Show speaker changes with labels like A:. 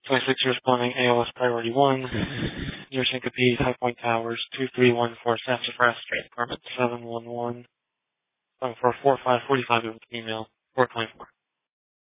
A: 26 responding ALS priority 1. Near Syncope, High Point Towers, 2314 Sassafras Street, apartment 711. 4545 email, 424.